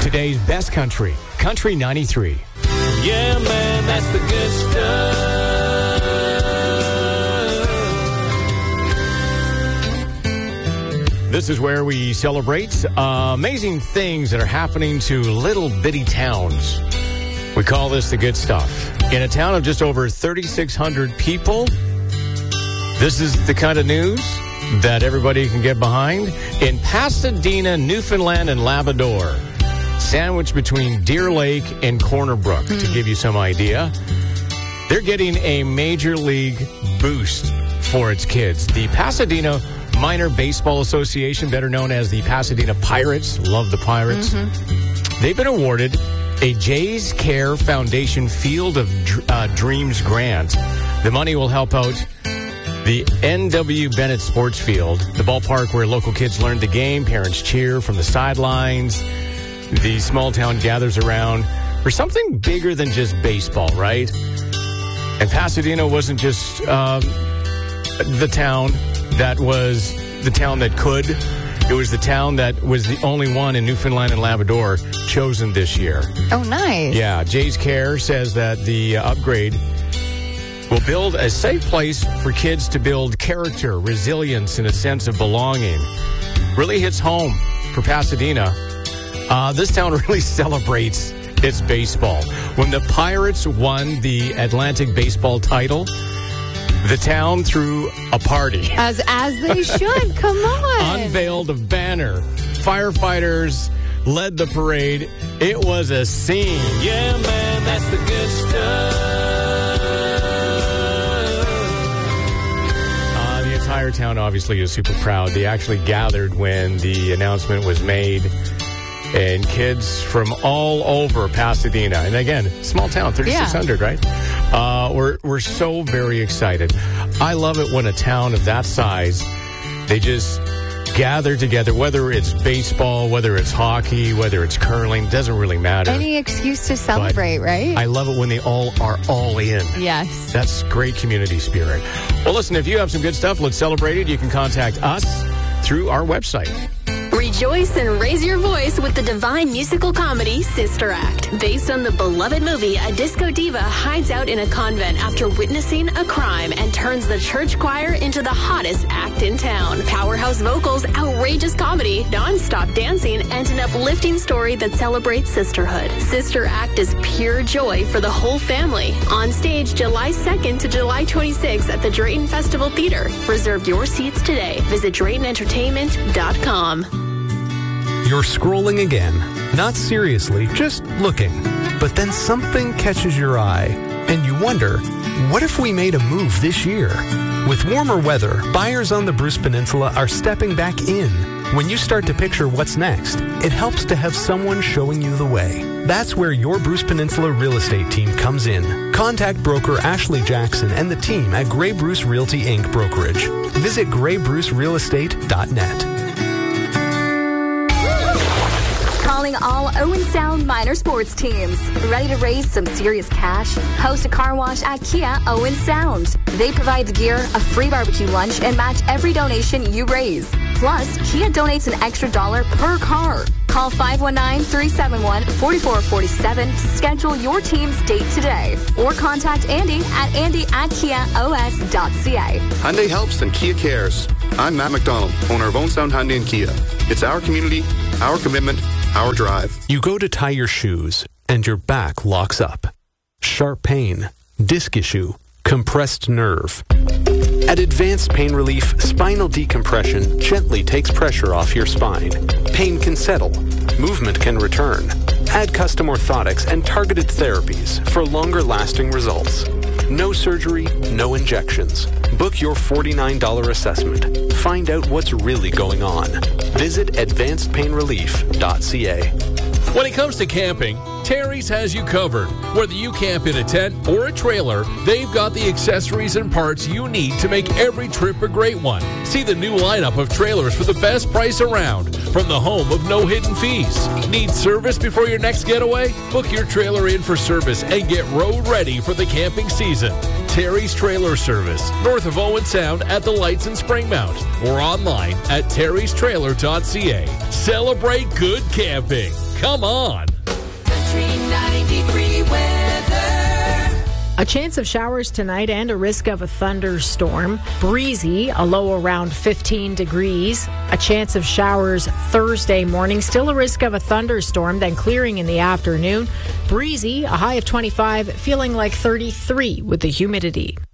Today's best country, Country 93. Yeah, man, that's the good stuff. This is where we celebrate amazing things that are happening to little bitty towns. We call this the good stuff. In a town of just over 3,600 people, this is the kind of news that everybody can get behind. In Pasadena, Newfoundland and Labrador, sandwiched between Deer Lake and Corner Brook, to give you some idea, they're getting a major league boost for its kids. The Pasadena Minor Baseball Association, better known as the Pasadena Pirates, love the Pirates, they've been awarded a Jays Care Foundation Field of Dreams grant. The money will help out the N.W. Bennett Sports Field, the ballpark where local kids learn the game, parents cheer from the sidelines. The small town gathers around for something bigger than just baseball, right? And Pasadena wasn't just the town that was the town that could. It was the town that was the only one in Newfoundland and Labrador chosen this year. Oh, nice. Yeah, Jays Care says that the upgrade will build a safe place for kids to build character, resilience, and a sense of belonging. Really hits home for Pasadena. This town really celebrates its baseball. When the Pirates won the Atlantic baseball title, the town threw a party. As they should. Come on. Unveiled a banner. Firefighters led the parade. It was a scene. Yeah, man, that's the good stuff. The entire town obviously is super proud. They actually gathered when the announcement was made. And kids from all over Pasadena. And again, small town, 3,600, right? We're so very excited. I love it when a town of that size, they just gather together, whether it's baseball, whether it's hockey, whether it's curling, doesn't really matter. Any excuse to celebrate, right? I love it when they all are all in. Yes. That's great community spirit. Well, listen, if you have some good stuff, let's celebrate it. You can contact us through our website. Rejoice and raise your voice with the divine musical comedy Sister Act. Based on the beloved movie, a disco diva hides out in a convent after witnessing a crime and turns the church choir into the hottest act in town. Powerhouse vocals, outrageous comedy, non-stop dancing, and an uplifting story that celebrates sisterhood. Sister Act is pure joy for the whole family. On stage July 2nd to July 26th at the Drayton Festival Theater. Reserve your seats today. Visit DraytonEntertainment.com. You're scrolling again. Not seriously, just looking. But then something catches your eye, and you wonder, what if we made a move this year? With warmer weather, buyers on the Bruce Peninsula are stepping back in. When you start to picture what's next, it helps to have someone showing you the way. That's where your Bruce Peninsula real estate team comes in. Contact broker Ashley Jackson and the team at Grey Bruce Realty Inc. Brokerage. Visit GrayBruceRealEstate.net. Calling all Owen Sound minor sports teams. Ready to raise some serious cash? Host a car wash at Kia Owen Sound. They provide the gear, a free barbecue lunch, and match every donation you raise. Plus, Kia donates an extra $1 per car. Call 519-371-4447 to schedule your team's date today. Or contact Andy at andy@kiaos.ca. Hyundai helps and Kia cares. I'm Matt McDonald, owner of Owen Sound Hyundai and Kia. It's our community, our commitment, our drive. You go to tie your shoes, and your back locks up. Sharp pain, disc issue, compressed nerve. At Advanced Pain Relief, spinal decompression gently takes pressure off your spine. Pain can settle. Movement can return. Add custom orthotics and targeted therapies for longer-lasting results. No surgery, no injections. Book your $49 assessment. Find out what's really going on. Visit advancedpainrelief.ca. When it comes to camping, Terry's has you covered. Whether you camp in a tent or a trailer, they've got the accessories and parts you need to make every trip a great one. See the new lineup of trailers for the best price around from the home of no hidden fees. Need service before your next getaway? Book your trailer in for service and get road ready for the camping season. Terry's Trailer Service, north of Owen Sound at the Lights in Springmount, or online at terrystrailer.ca. Celebrate good camping. come on. Country 93 weather. A chance of showers tonight and a risk of a thunderstorm. Breezy, a low around 15 degrees. A chance of showers Thursday morning. Still a risk of a thunderstorm, then clearing in the afternoon. Breezy, a high of 25, feeling like 33 with the humidity.